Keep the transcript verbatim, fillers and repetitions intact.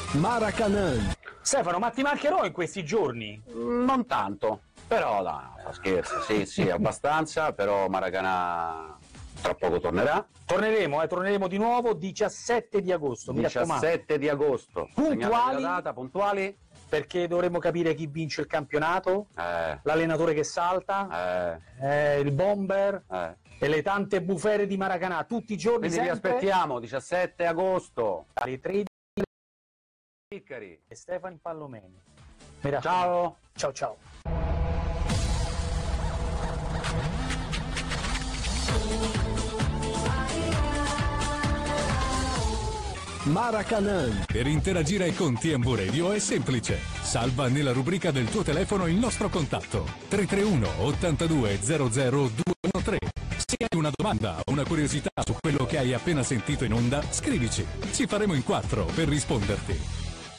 Maracanã. Stefano, ma ti mancherò in questi giorni? Non tanto, però no, fa scherzo, sì, sì, abbastanza, però Maracanã tra poco tornerà. Torneremo, eh, torneremo di nuovo diciassette di agosto, mi raccomando. diciassette di agosto. Puntuali. Segnate la data, puntuali? Perché dovremo capire chi vince il campionato, Eh, l'allenatore che salta, eh, eh, il bomber eh. e le tante bufere di Maracanã, tutti i giorni, Quindi vi sempre aspettiamo, diciassette agosto. alle tredici. Piccari. E Stefano Pallomeni. Mi raccomando. Ciao. Ciao ciao. Maracanã. Per interagire con T M V Radio è semplice. Salva nella rubrica del tuo telefono il nostro contatto tre tre uno ottantadue zero zero duecentotré. Se hai una domanda o una curiosità su quello che hai appena sentito in onda, scrivici. Ci faremo in quattro per risponderti.